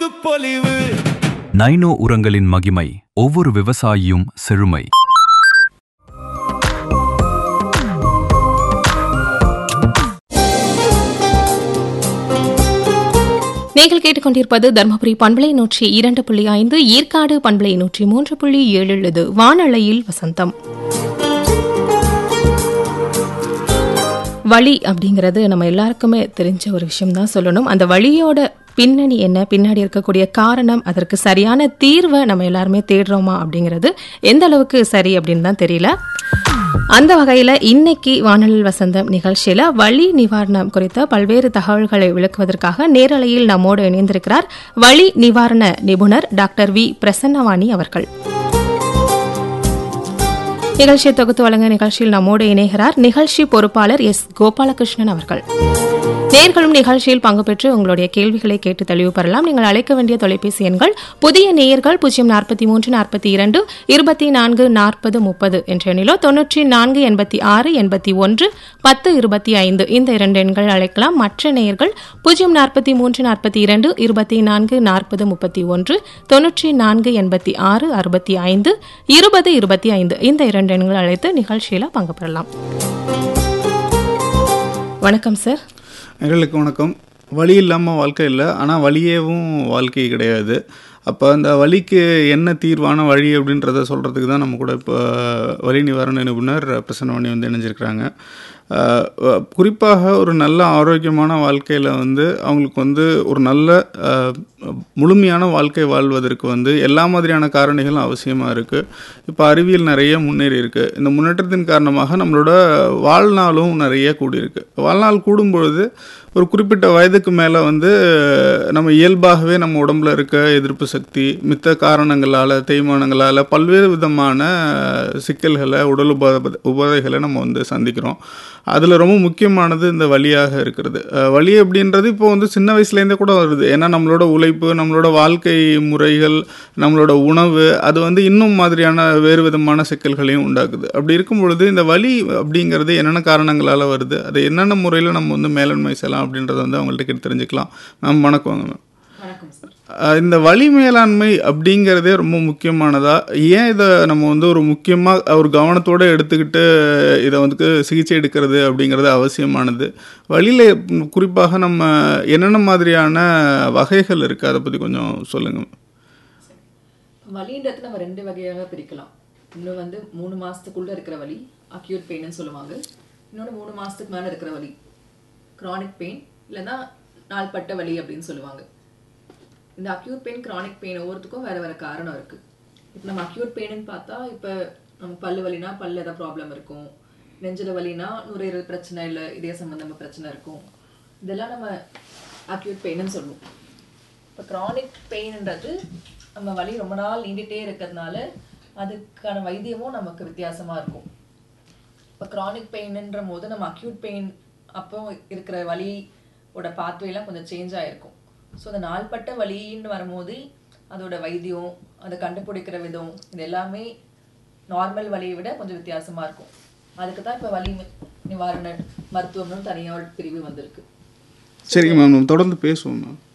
புதுப்பொலிவு. Nano உரங்களின் மகிமை, ஒவ்வொரு விவசாயியும் செழுமை. நீங்கள் கேட்டுக்கொண்டிருப்பது தர்மபுரி பண்பலை 102.5, ஏற்காடு பண்பலை 103.7 வானலையில் வசந்தம். வலி அப்படிங்கிறது நம்ம எல்லாருக்குமே தெரிஞ்ச ஒரு விஷயம் தான் சொல்லணும். அந்த வலியோட பின்னணி என்ன, பின்னாடி இருக்கக்கூடிய காரணம், அதற்கு சரியான தீர்வை நம்ம எல்லாருமே தேடுறோமா அப்படிங்கிறது எந்த அளவுக்கு சரி அப்படின்னு தான் தெரியல. அந்த வகையில் இன்னைக்கு வானொலியில் வசந்தம் நிகழ்ச்சியில் வலி நிவாரணம் குறித்த பல்வேறு தகவல்களை விளக்குவதற்காக நேரலையில் நம்மோடு இணைந்திருக்கிறார் வலி நிவாரண நிபுணர் டாக்டர் வி பிரசன்னவாணி அவர்கள். நிகழ்ச்சியை தொகுத்து வழங்க நிகழ்ச்சியில் நம்மோடு இணைகிறார் நிகழ்ச்சி பொறுப்பாளர் எஸ் கோபாலகிருஷ்ணன் அவர்கள். நேர்களும் நிகழ்ச்சியில் பங்கு பெற்று உங்களுடைய கேள்விகளை கேட்டு தெளிவு பெறலாம். நீங்கள் அழைக்க வேண்டிய தொலைபேசி எண்கள்: புதிய நேயர்கள் 043 42 24 40 30 என்ற எண்ணிலோ 94 86 81 10 25 இந்த 2 எண்கள் அழைக்கலாம். மற்ற நேயர்கள் 043 42 24 40 31 94 86 65 20 25 இந்த 2 எண்கள் அழைத்து நிகழ்ச்சியில் பங்கு பெறலாம். வணக்கம் சார். எங்களுக்கு வணக்கம். வலி இல்லாமல் வாழ்க்கை இல்லை, ஆனால் வலியேவும் வாழ்க்கை கிடையாது. அப்போ அந்த வலிக்கு என்ன தீர்வான வழி அப்படின்றத சொல்கிறதுக்கு தான் நம்ம கூட இப்போ வலி நிவாரண நிபுணர் பிரசன்னவாணி இணைஞ்சிருக்கிறாங்க. குறிப்பாக ஒரு நல்ல ஆரோக்கியமான வாழ்க்கையில் அவங்களுக்கு ஒரு நல்ல முழுமையான வாழ்க்கை வாழ்வதற்கு எல்லா மாதிரியான காரணிகளும் அவசியமாக இருக்குது. இப்போ அறிவியல் நிறைய முன்னேறி இருக்குது. இந்த முன்னேற்றத்தின் காரணமாக நம்மளோட வாழ்நாளும் நிறைய கூடியிருக்கு. வாழ்நாள் கூடும்பொழுது ஒரு குறிப்பிட்ட வயதுக்கு மேலே நம்ம இயல்பாகவே நம்ம உடம்புல இருக்க எதிர்ப்பு சக்தி மித்த காரணங்களால், தேய்மானங்களால் பல்வேறு விதமான சிக்கல்களை, உடல் உபாதைகளை நம்ம சந்திக்கிறோம். அதில் ரொம்ப முக்கியமானது இந்த வலியாக இருக்கிறது. வலி அப்படின்றது இப்போ சின்ன வயசுலேருந்தே கூட வருது. ஏன்னா நம்மளோட உழைப்பு, நம்மளோட வாழ்க்கை முறைகள், நம்மளோட உணவு, அது இன்னும் மாதிரியான வேறு விதமான சிக்கல்களையும் உண்டாக்குது. அப்படி இருக்கும் பொழுது இந்த வலி அப்படிங்கிறது என்னென்ன காரணங்களால் வருது, அதை என்னென்ன முறையில் நம்ம மேலாண்மை செய்யலாம் அப்படின்றத அவங்கள்ட்ட கேட்டு தெரிஞ்சுக்கலாம். மேம் வணக்கம். மேம் இந்த வலி மேலாண்மை அப்படிங்கிறதே ரொம்ப முக்கியமானதா? ஏன் இதை நம்ம ஒரு முக்கியமாக ஒரு கவனத்தோடு எடுத்துக்கிட்டு இதை சிகிச்சை எடுக்கிறது அப்படிங்கிறது அவசியமானது? வலியில் குறிப்பாக நம்ம என்னென்ன மாதிரியான வகைகள் இருக்குது, அதை பற்றி கொஞ்சம் சொல்லுங்கள். வலின்றது நம்ம 2 வகையாக பிரிக்கலாம். இன்னும் 3 மாதத்துக்குள்ளே இருக்கிற வலி அக்யூட் பெயின்னு சொல்லுவாங்க. இன்னொன்று 3 மாதத்துக்கு மேலே இருக்கிற வலி க்ரானிக் பெயின், இல்லைன்னா நாள்பட்ட வலி அப்படின்னு சொல்லுவாங்க. இந்த அக்யூட் பெயின், க்ரானிக் பெயின் ஒவ்வொருத்துக்கும் வேறு வேறு காரணம் இருக்குது. இப்போ நம்ம அக்யூட் பெயின்னு பார்த்தா, இப்போ நம்ம பல்லு வலினா பல்லு ஏதாவது ப்ராப்ளம் இருக்கும், நெஞ்சில் வலினா நுரையீரல் பிரச்சனை, இல்லை இதய சம்மந்தமாக பிரச்சனை இருக்கும். இதெல்லாம் நம்ம அக்யூட் பெயின்னு சொல்லுவோம். இப்போ க்ரானிக் பெயின்ன்றது நம்ம வலி ரொம்ப நாள் நீண்டுகிட்டே இருக்கிறதுனால அதுக்கான வைத்தியமும் நமக்கு வித்தியாசமாக இருக்கும். இப்போ க்ரானிக் பெயின்ன்ற போது நம்ம அக்யூட் பெயின் அப்போ இருக்கிற வலியோட பாத்வேலாம் கொஞ்சம் சேஞ்ச் ஆகிருக்கும். ஸோ அந்த நாள்பட்ட வலின்னு வரும்போது அதோட வைத்தியம், அதை கண்டுபிடிக்கிற விதம், இது எல்லாமே நார்மல் வலியை விட கொஞ்சம் வித்தியாசமாக இருக்கும். அதுக்கு தான் இப்போ வலி நிவாரண மருத்துவம்னு தனியாக பிரிவு வந்திருக்கு. சரிங்க மேம், தொடர்ந்து பேசுவோம் மேம்.